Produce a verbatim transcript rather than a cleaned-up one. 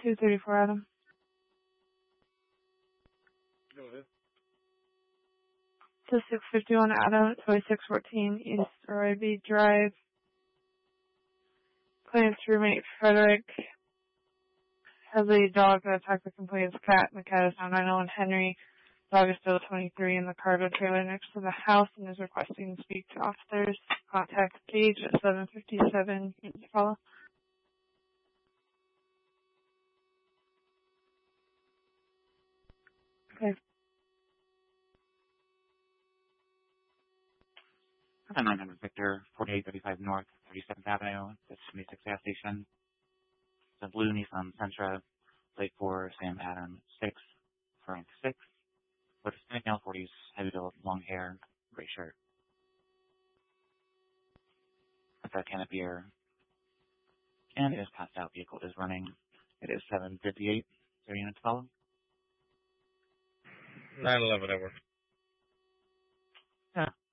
two thirty-four, Adam. Go ahead. To six fifty-one Adam, twenty-six fourteen East Royby Drive. Claims roommate Frederick has a dog that attacked the complainant's cat, and the cat is now nine oh one Henry. Dog is still twenty-three in the cargo trailer next to the house and is requesting to speak to officers. Contact Gage at seven fifty-seven. Follow. Okay. nine hundred Victor, forty-eight thirty-five North, thirty-seventh Avenue, that's twenty-six gas station. It's a blue Nissan Sentra, plate four, Sam Adam, six, Frank six. With Hispanic male, forties, heavy build, long hair, gray shirt. That's a can of beer. And it is passed out. Vehicle is running. It is seven fifty-eight. Is there a unit to follow? nine eleven, over. Yeah.